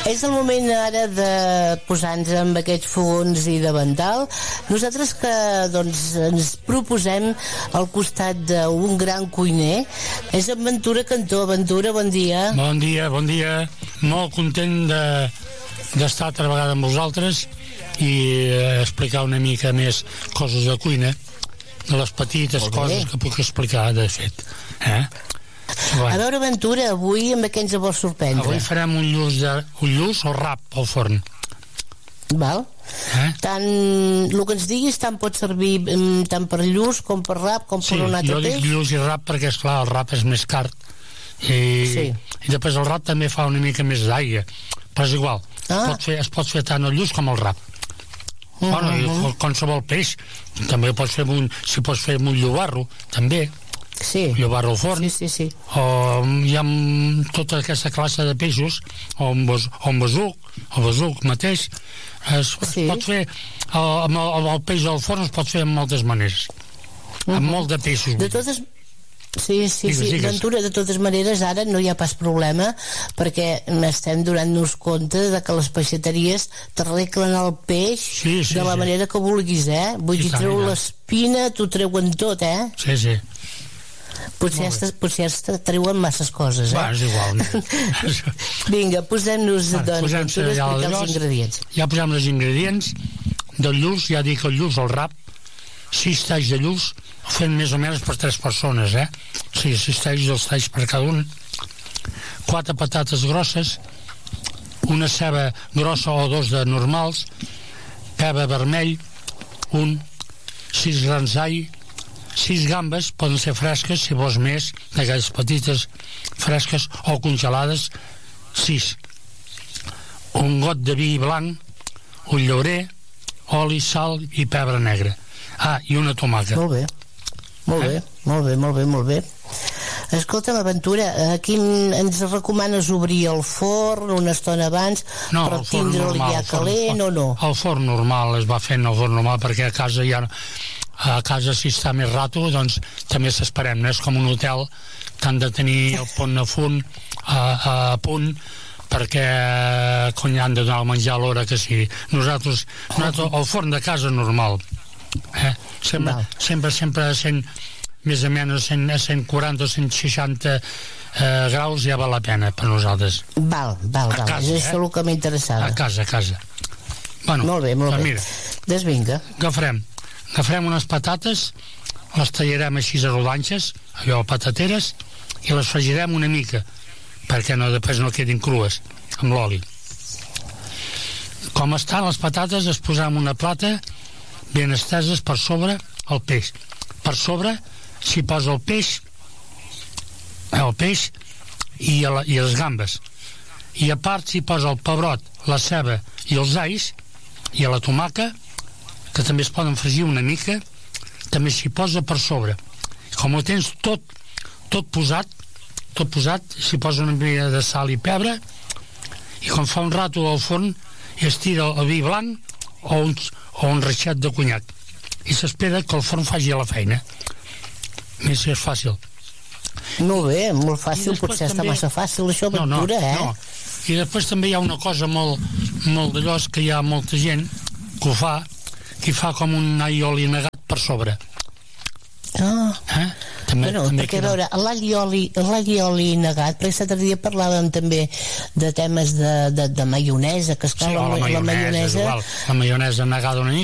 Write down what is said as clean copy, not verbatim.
És el moment ara de posar-nos amb aquests fogons i de Vendal. Nosaltres que doncs, ens proposem al costat d'un gran cuiner és en Ventura Cantó. Ventura, bon dia. Bon dia. Molt content d'estar altra vegada amb vosaltres i explicar una mica més coses de cuina, de les petites coses que puc explicar, de fet. A veure, Ventura, avui amb què ens vols sorprendre? Avui farem un lluç o rap al forn. Val. Tant el que ens diguis tant pot servir tant per lluç com per rap com per un altre peix. Sí, jo dic lluç i rap perquè esclar el rap és més car i després el rap també fa una mica més d'aigua, però és igual, es pot fer tant el lluç com el rap. Bueno, i qualsevol peix també pots fer si pots fer un llobarro també, llobarro al forn, o hi ha tota aquesta classe de peixos, o un besuc mateix. Es pot fer amb el peix al forn, es pot fer amb moltes maneres, amb molt de peixos. De totes Ventura, de totes maneres ara no hi ha pas problema perquè estem donant-nos compte de que les peixateries t'arreglen el peix de la manera que vulguis, vull dir, treu l'espina, t'ho treuen tot, Sí. Potser te treuen masses coses, és igual. Vinga, posem-nos doncs a explicar els ingredients. Ja posem els ingredients del lluç, ja dic el lluç, el rap, 6 talls de lluç, fent més o menys per 3 persones, 6 talls, 2 talls per cada un, 4 patates grosses, una ceba grossa o 2 de normals, pebre vermell, 6 grans d'all, 6 gambes, poden ser fresques, si vols més, d'aquelles petites fresques o congelades, 6. Un got de vi blanc, un llaurer, oli, sal i pebre negre. I una tomata. Molt bé. Escolta'm, Aventura, aquí ens recomanes obrir el forn una estona abans per tindre'l ja calent o no? El forn normal, es va fent el forn normal perquè a casa si està més rato doncs també s'esperem, no és com un hotel que han de tenir el pont a punt perquè quan han de donar el menjar a l'hora que sigui. Nosaltres el forn de casa normal, sempre més o menys a 140 o 160 graus ja val la pena per nosaltres. Val, és això el que m'interessava. A casa. Molt bé. Mira, doncs vinga. Agafarem unes patates, les tallarem així a rodanxes, allò patateres, i les fregirem una mica perquè després no quedin crues amb l'oli. Com estan les patates, es posarem una plata ben esteses per sobre el peix. Per sobre s'hi posa el peix i les gambes. I a part s'hi posa el pebrot, la ceba i els alls i la tomaca, que també es poden fregir una mica, també s'hi posa per sobre. Com ho tens tot posat, s'hi posa una mica de sal i pebre, i quan fa un rato al forn es tira el vi blanc o un reixat de conyac i s'espera que el forn faci la feina. Més si és fàcil. Molt bé, molt fàcil, potser està massa fàcil això, Ventura, No. I després també hi ha una cosa molt d'allò, que hi ha molta gent que ho fa, que fa com un all i oli negat per sobre. Perquè a veure, l'all i oli negat, perquè l'altre dia parlàvem també de temes de maionesa, que esclar, la maionesa negada una mica